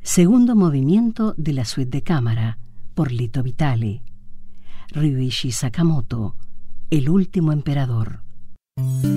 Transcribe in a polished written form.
Segundo movimiento de la suite de cámara, por Lito Vitale. Ryuichi Sakamoto, El último emperador.